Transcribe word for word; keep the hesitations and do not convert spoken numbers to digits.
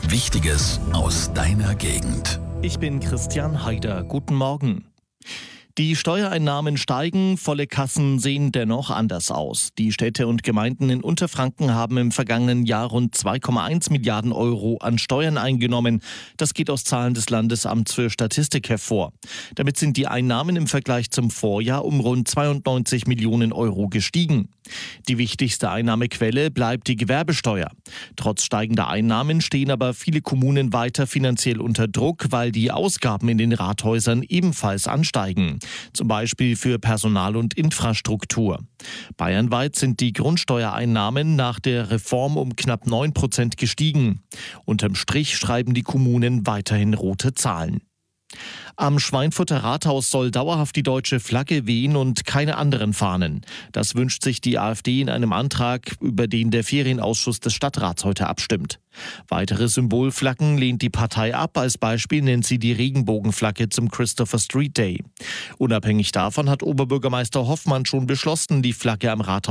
Wichtiges aus deiner Gegend. Ich bin Christian Haider. Guten Morgen. Die Steuereinnahmen steigen, volle Kassen sehen dennoch anders aus. Die Städte und Gemeinden in Unterfranken haben im vergangenen Jahr rund zwei Komma eins Milliarden Euro an Steuern eingenommen. Das geht aus Zahlen des Landesamts für Statistik hervor. Damit sind die Einnahmen im Vergleich zum Vorjahr um rund zweiundneunzig Millionen Euro gestiegen. Die wichtigste Einnahmequelle bleibt die Gewerbesteuer. Trotz steigender Einnahmen stehen aber viele Kommunen weiter finanziell unter Druck, weil die Ausgaben in den Rathäusern ebenfalls ansteigen. Zum Beispiel für Personal und Infrastruktur. Bayernweit sind die Grundsteuereinnahmen nach der Reform um knapp neun Prozent gestiegen. Unterm Strich schreiben die Kommunen weiterhin rote Zahlen. Am Schweinfurter Rathaus soll dauerhaft die deutsche Flagge wehen und keine anderen Fahnen. Das wünscht sich die AfD in einem Antrag, über den der Ferienausschuss des Stadtrats heute abstimmt. Weitere Symbolflaggen lehnt die Partei ab. Als Beispiel nennt sie die Regenbogenflagge zum Christopher Street Day. Unabhängig davon hat Oberbürgermeister Hoffmann schon beschlossen, die Flagge am Rathaus